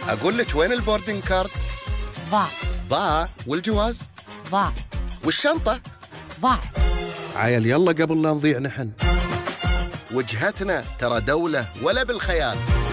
أقول لك وين البوردنج كارد؟ ضاع. والجواز؟ ضاع. والشنطة؟ ضاع. عيل يلا قبل لا نضيع نحن. وجهتنا ترى دولة ولا بالخيال.